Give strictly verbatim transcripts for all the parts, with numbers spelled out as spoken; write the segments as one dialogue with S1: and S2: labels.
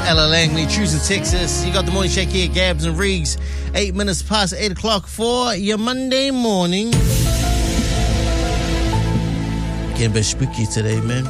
S1: Ella Langley, choosing Texas. You got the morning shake here, Gabs and Riggs. Eight minutes past eight o'clock for your Monday morning. Getting a bit spooky today, man.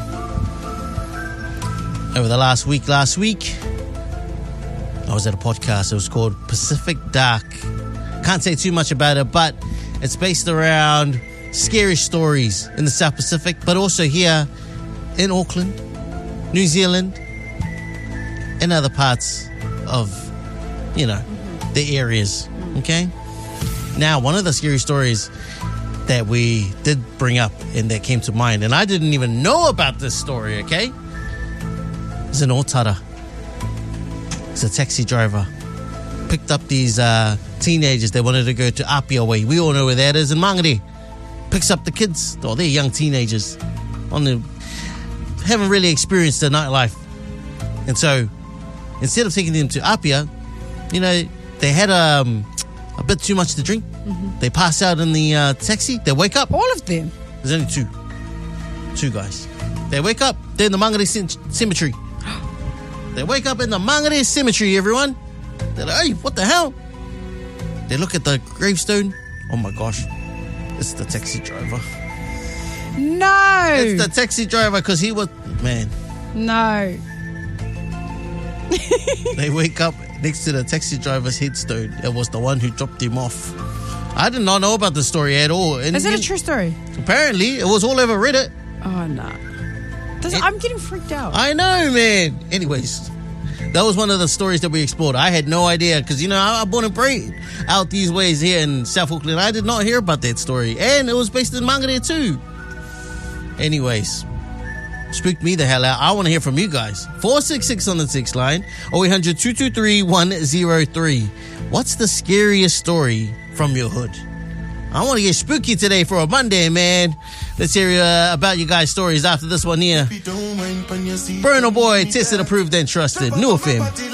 S1: Over the last week, last week, I was at a podcast. It was called Pacific Dark. Can't say too much about it, but it's based around scary stories in the South Pacific, but also here in Auckland, New Zealand, and other parts of, you know, mm-hmm. the areas, okay? Now, one of the scary stories that we did bring up and that came to mind, and I didn't even know about this story, okay? It's in Otara. It's a taxi driver. Picked up these uh, teenagers. They wanted to go to Apia Way. We all know where that is in Mangere. Picks up the kids. Oh, they're young teenagers. On the, haven't really experienced the nightlife. And so, instead of taking them to Apia, you know, they had um, a bit too much to drink. Mm-hmm. They pass out in the uh, taxi. They wake up.
S2: All of them?
S1: There's only two. Two guys. They wake up. They're in the Mangere c- Cemetery. They wake up in the Mangere Cemetery, everyone. They're like, hey, what the hell? They look at the gravestone. Oh, my gosh. It's the taxi driver.
S2: No.
S1: It's the taxi driver because he was... Man.
S2: No.
S1: They wake up next to the taxi driver's headstone. It was the one who dropped him off. I did not know about the story at all. And
S2: is it a true story?
S1: Apparently, it was all over Reddit.
S2: Oh, no. Does, it, I'm getting freaked out.
S1: I know, man. Anyways, that was one of the stories that we explored. I had no idea because, you know, I, I born and bred out these ways here in South Auckland. I did not hear about that story. And it was based in Mangere too. Anyways, spooked me the hell out. I want to hear from you guys. four six six on the text line. oh eight hundred, two two three, one oh three. What's the scariest story from your hood? I want to get spooky today for a Monday, man. Let's hear uh, about you guys' stories after this one here. Burna Boy, tested, approved, and trusted. New F M.